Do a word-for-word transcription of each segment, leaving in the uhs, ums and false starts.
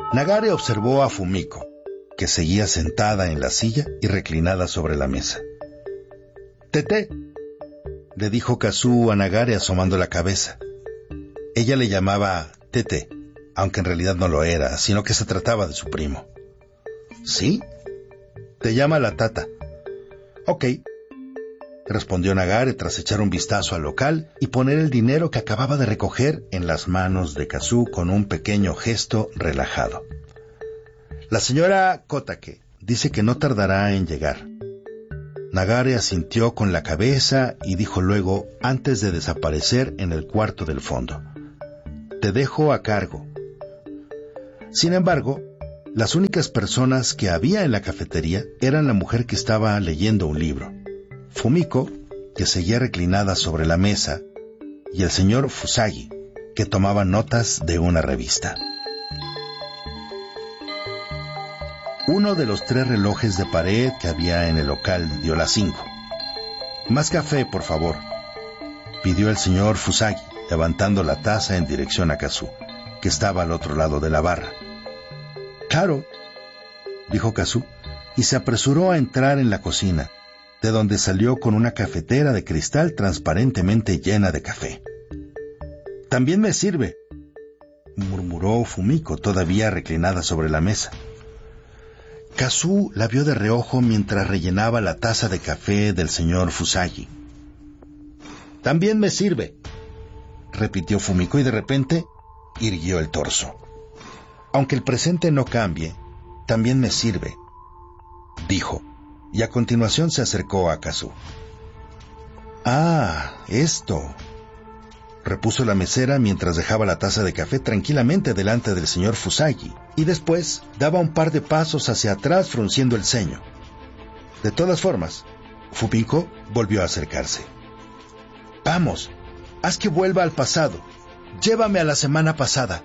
Nagare observó a Fumiko, que seguía sentada en la silla y reclinada sobre la mesa. «Tete», le dijo Kazuo a Nagare asomando la cabeza. Ella le llamaba Tete, aunque en realidad no lo era, sino que se trataba de su primo. «¿Sí? Te llama la tata». «Ok», respondió Nagare tras echar un vistazo al local y poner el dinero que acababa de recoger en las manos de Kazuo con un pequeño gesto relajado. «La señora Kotake dice que no tardará en llegar». Nagare asintió con la cabeza y dijo luego, antes de desaparecer en el cuarto del fondo: «Te dejo a cargo». Sin embargo, las únicas personas que había en la cafetería eran la mujer que estaba leyendo un libro, Fumiko, que seguía reclinada sobre la mesa, y el señor Fusagi, que tomaba notas de una revista. Uno de los tres relojes de pared que había en el local dio las cinco. «Más café, por favor», pidió el señor Fusagi, levantando la taza en dirección a Kazuo, que estaba al otro lado de la barra. «Claro», dijo Kazuo, y se apresuró a entrar en la cocina, de donde salió con una cafetera de cristal transparentemente llena de café. «También me sirve», murmuró Fumiko, todavía reclinada sobre la mesa. Kazuo la vio de reojo mientras rellenaba la taza de café del señor Fusagi. «También me sirve», repitió Fumiko y de repente irguió el torso. «Aunque el presente no cambie, también me sirve», dijo, y a continuación se acercó a Kazuo. «Ah, esto», repuso la mesera mientras dejaba la taza de café tranquilamente delante del señor Fusagi, y después daba un par de pasos hacia atrás frunciendo el ceño. De todas formas, Fumiko volvió a acercarse. «Vamos, haz que vuelva al pasado. Llévame a la semana pasada».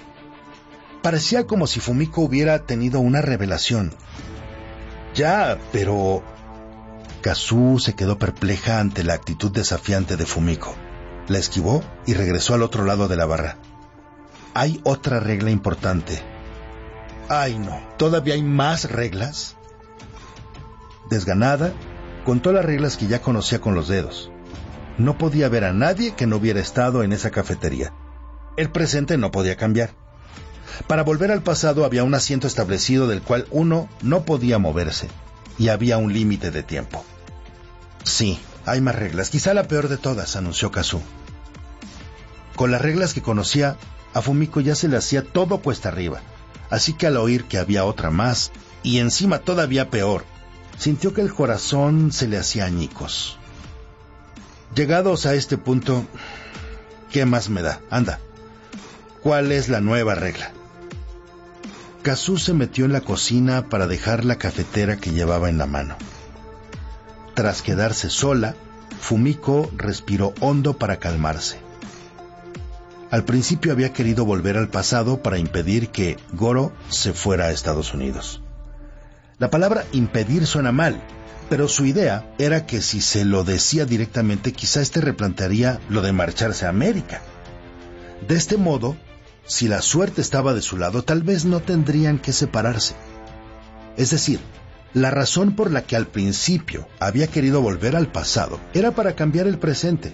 Parecía como si Fumiko hubiera tenido una revelación. «Ya, pero...» Kazuo se quedó perpleja ante la actitud desafiante de Fumiko. La esquivó y regresó al otro lado de la barra. «Hay otra regla importante». «Ay, no, ¿todavía hay más reglas?» Desganada, contó las reglas que ya conocía con los dedos. No podía ver a nadie que no hubiera estado en esa cafetería. El presente no podía cambiar. Para volver al pasado había un asiento establecido del cual uno no podía moverse, y había un límite de tiempo. «Sí, hay más reglas, quizá la peor de todas», anunció Kazuo. Con las reglas que conocía, a Fumiko ya se le hacía todo cuesta arriba, así que al oír que había otra más, y encima todavía peor, sintió que el corazón se le hacía añicos. «Llegados a este punto, ¿qué más me da? Anda, ¿cuál es la nueva regla?» Kazuo se metió en la cocina para dejar la cafetera que llevaba en la mano. Tras quedarse sola, Fumiko respiró hondo para calmarse. Al principio había querido volver al pasado para impedir que Goro se fuera a Estados Unidos. La palabra impedir suena mal, pero su idea era que si se lo decía directamente, quizá éste replantearía lo de marcharse a América. De este modo, si la suerte estaba de su lado, tal vez no tendrían que separarse. Es decir, la razón por la que al principio había querido volver al pasado era para cambiar el presente.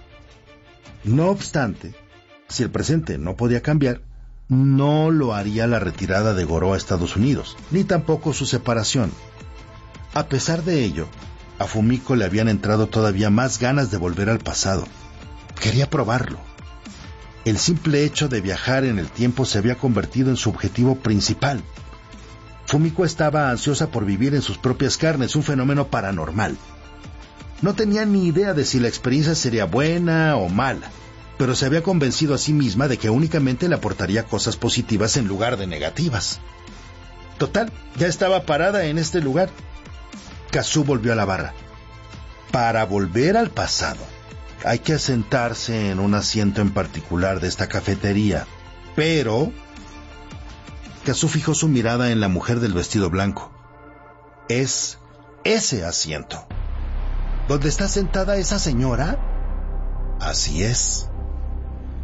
No obstante, si el presente no podía cambiar, no lo haría la retirada de Goro a Estados Unidos, ni tampoco su separación. A pesar de ello, a Fumiko le habían entrado todavía más ganas de volver al pasado. Quería probarlo. El simple hecho de viajar en el tiempo se había convertido en su objetivo principal. Fumiko estaba ansiosa por vivir en sus propias carnes un fenómeno paranormal. No tenía ni idea de si la experiencia sería buena o mala, pero se había convencido a sí misma de que únicamente le aportaría cosas positivas en lugar de negativas. Total, ya estaba parada en este lugar. Kazuo volvió a la barra. Para volver al pasado, hay que sentarse en un asiento en particular de esta cafetería, pero... Kazuo fijó su mirada en la mujer del vestido blanco. Es ese asiento. ¿Dónde está sentada esa señora? Así es.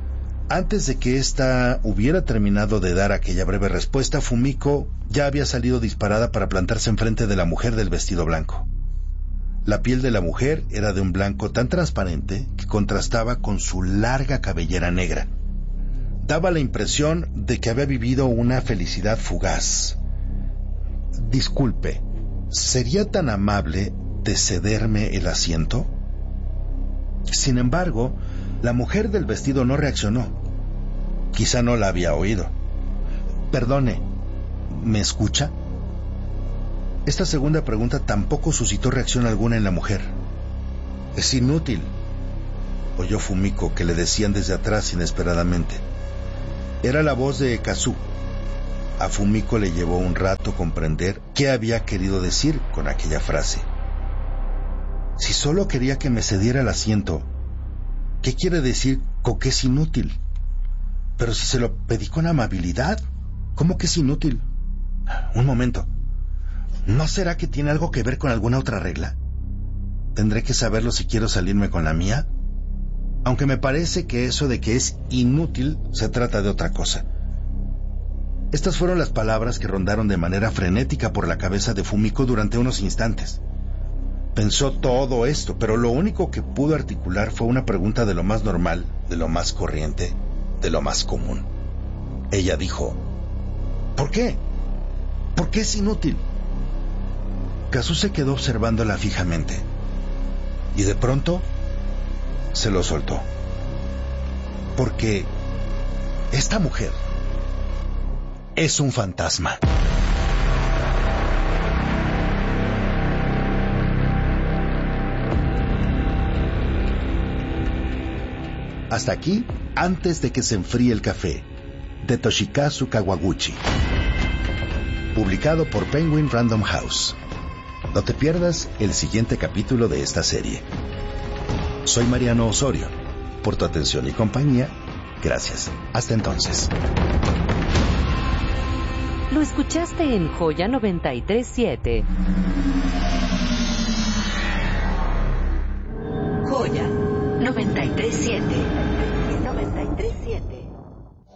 Antes de que ésta hubiera terminado de dar aquella breve respuesta, Fumiko ya había salido disparada para plantarse enfrente de la mujer del vestido blanco. La piel de la mujer era de un blanco tan transparente que contrastaba con su larga cabellera negra. Daba la impresión de que había vivido una felicidad fugaz. Disculpe, ¿sería tan amable de cederme el asiento? Sin embargo, la mujer del vestido no reaccionó. Quizá no la había oído. Perdone, ¿me escucha? Esta segunda pregunta tampoco suscitó reacción alguna en la mujer. Es inútil, oyó Fumiko, que le decían desde atrás inesperadamente. Era la voz de Kazu. A Fumiko le llevó un rato comprender qué había querido decir con aquella frase. Si solo quería que me cediera el asiento, ¿qué quiere decir con que es inútil? Pero si se lo pedí con amabilidad, ¿cómo que es inútil? Un momento. ¿No será que tiene algo que ver con alguna otra regla? ¿Tendré que saberlo si quiero salirme con la mía? Aunque me parece que eso de que es inútil se trata de otra cosa. Estas fueron las palabras que rondaron de manera frenética por la cabeza de Fumiko durante unos instantes. Pensó todo esto, pero lo único que pudo articular fue una pregunta de lo más normal, de lo más corriente, de lo más común. Ella dijo, ¿por qué? ¿Por qué es inútil? Kazu se quedó observándola fijamente y de pronto se lo soltó. Porque esta mujer es un fantasma. Hasta aquí, Antes de que se enfríe el café, de Toshikazu Kawaguchi. Publicado por Penguin Random House. No te pierdas el siguiente capítulo de esta serie. Soy Mariano Osorio. Por tu atención y compañía, gracias. Hasta entonces. Lo escuchaste en Joya noventa y tres siete. Joya noventa y tres siete. noventa y tres siete.